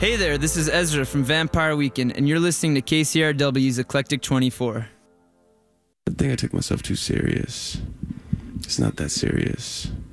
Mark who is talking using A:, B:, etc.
A: Hey there, this is Ezra from Vampire Weekend, and you're listening to KCRW's Eclectic 24.
B: I think I took myself too serious. It's not that serious.